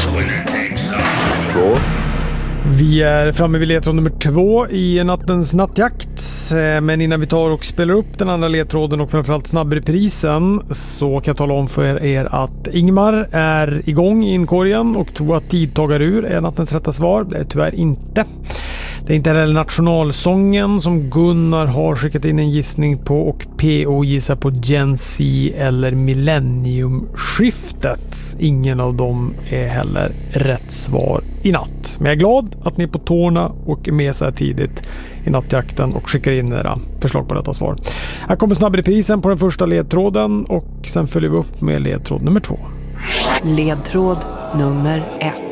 Vi är framme vid ledtråd nummer 2 i nattens nattjakt. Men innan vi tar och spelar upp den andra ledtråden och framförallt snabbreprisen så kan jag tala om för er att Ingmar är igång i inkorgen och tror att tidtagarur är nattens rätta svar. Det är tyvärr inte. Det är inte heller nationalsången som Gunnar har skickat in en gissning på och PO gissar på Gen Z eller millenniumskiftet. Ingen av dem är heller rätt svar i natt. Men jag är glad att ni är på tårna och är med så här tidigt i nattjakten och skickar in era förslag på detta svar. Här kommer snabbreprisen på den första ledtråden och sen följer vi upp med ledtråd nummer 2. Ledtråd nummer 1.